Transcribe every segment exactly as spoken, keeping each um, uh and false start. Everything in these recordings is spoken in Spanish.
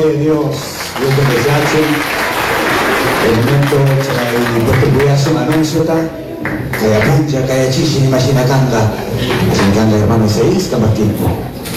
Gloria a Dios. Dios te bendice. El momento de voy a hacer un anuncio acá. Kaya puncha, kaya chichi, ni machinacanga. Machinacanga, hermano, seis, más tiempo.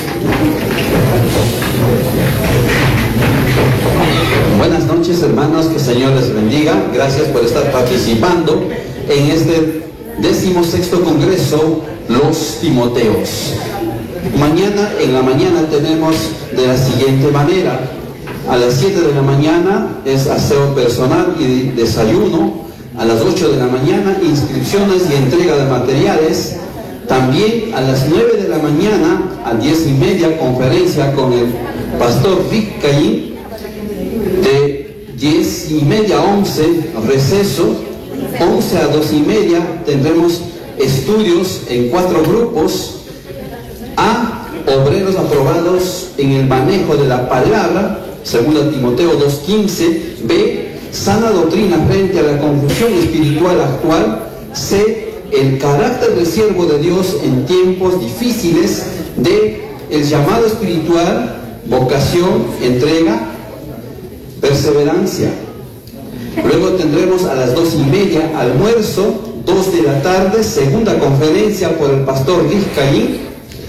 Buenas noches, hermanos, que el Señor les bendiga. Gracias por estar participando en este decimosexto congreso Los Timoteos. Mañana, en la mañana tenemos de la siguiente manera: a las siete de la mañana es aseo personal y desayuno. A las ocho de la mañana inscripciones y entrega de materiales. También a las nueve de la mañana a diez y media conferencia con el pastor Rick Caín. De diez y media a once receso. once a dos y media tendremos estudios en cuatro grupos. A, obreros aprobados en el manejo de la palabra, segunda Timoteo dos quince. B, sana doctrina frente a la confusión espiritual actual. C, el carácter del siervo de Dios en tiempos difíciles. D, el llamado espiritual, vocación, entrega, perseverancia. Luego tendremos a las dos y media almuerzo. Dos de la tarde, segunda conferencia por el pastor Liz Caín.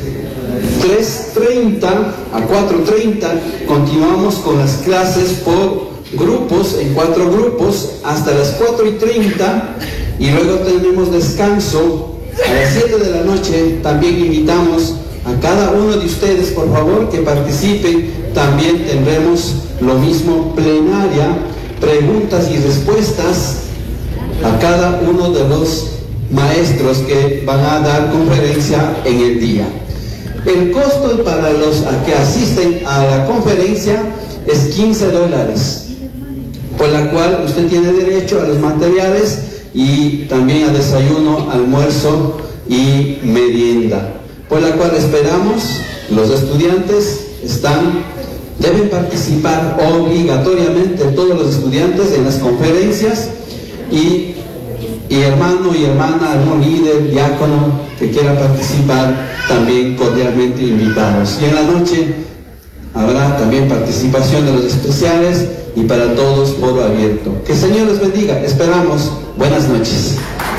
tres treinta a cuatro treinta continuamos con las clases por grupos, en cuatro grupos, hasta las cuatro y treinta, y luego tenemos descanso. A las siete de la noche también invitamos a cada uno de ustedes, por favor, que participen. También tendremos lo mismo, plenaria, preguntas y respuestas a cada uno de los maestros que van a dar conferencia en el día. El costo para los que asisten a la conferencia es quince dólares, por la cual usted tiene derecho a los materiales y también a desayuno, almuerzo y merienda, por la cual esperamos los estudiantes están deben participar obligatoriamente todos los estudiantes en las conferencias, y, y hermano y hermana, algún líder, diácono que quiera participar, también cordialmente invitados. Y en la noche habrá también participación de los especiales y para todos foro abierto. Que el Señor les bendiga. Esperamos. Buenas noches.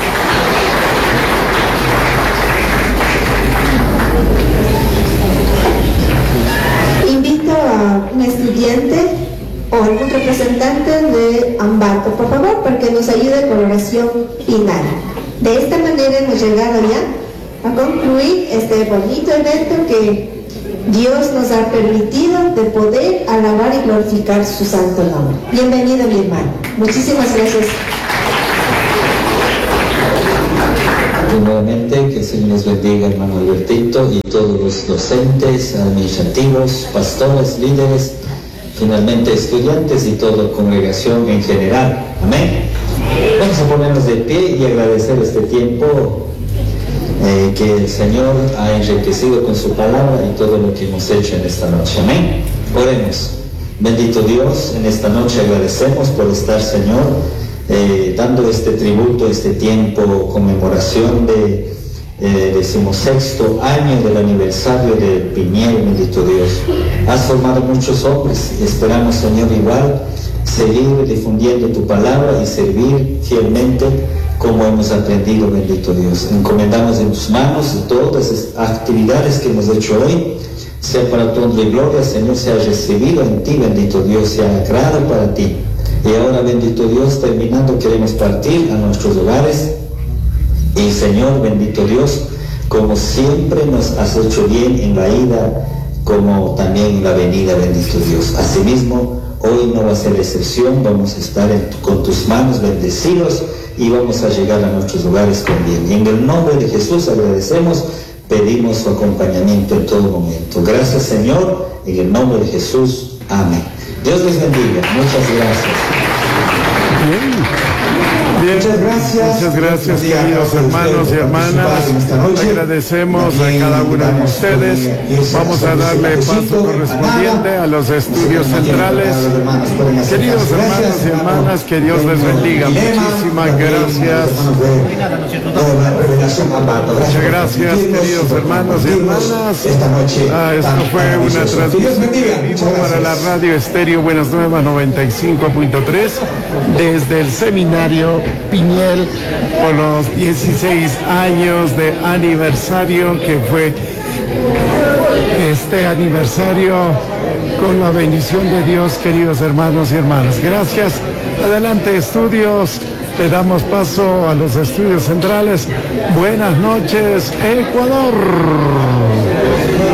Invito a un estudiante o algún representante de Ambato, por favor, para que nos ayude con la oración final. De esta manera hemos llegado ya a concluir este bonito evento que Dios nos ha permitido de poder alabar y glorificar su santo nombre. Bienvenido, mi hermano. Muchísimas gracias. Nuevamente, que el Señor les bendiga, hermano Albertito, y todos los docentes, administrativos, pastores, líderes, finalmente estudiantes y toda congregación en general. Amén. Vamos a ponernos de pie y agradecer este tiempo eh, que el Señor ha enriquecido con su palabra y todo lo que hemos hecho en esta noche. Amén. Oremos. Bendito Dios, en esta noche agradecemos por estar, Señor, Eh, dando este tributo, este tiempo, conmemoración de eh, decimosexto año del aniversario de Piniel. Bendito Dios, has formado muchos hombres y esperamos, Señor, igual seguir difundiendo tu palabra y servir fielmente como hemos aprendido. Bendito Dios, encomendamos en tus manos todas las actividades que hemos hecho hoy, sea para tu honra y gloria, Señor, sea recibido en ti. Bendito Dios, sea agrado para ti. Y ahora, bendito Dios, terminando, queremos partir a nuestros hogares. Y Señor, bendito Dios, como siempre nos has hecho bien en la ida, como también en la venida, bendito Dios. Asimismo, hoy no va a ser excepción, vamos a estar en, con tus manos bendecidos y vamos a llegar a nuestros hogares con bien. Y en el nombre de Jesús agradecemos, pedimos su acompañamiento en todo momento. Gracias, Señor, en el nombre de Jesús. Amén. Dios les bendiga. Muchas gracias. Bien. Bien. Bien, muchas gracias. muchas gracias, Día queridos a todos hermanos y ustedes por hermanas. participar en esta noche. Agradecemos a También cada uno de damos ustedes. por esa Vamos a darle cafecito, paso correspondiente a los estudios centrales. Queridos hermanos y hermanas, que Dios les bendiga. Muchísimas gracias. Muchas gracias, queridos hermanos y hermanas. Ah, esto fue una transmisión en vivo para la radio Estéreo Buenas Nuevas noventa y cinco punto tres desde el seminario Piñel por los dieciséis años de aniversario que fue este aniversario con la bendición de Dios, queridos hermanos y hermanas. Gracias. Adelante, estudios. Le damos paso a los estudios centrales. Buenas noches, Ecuador.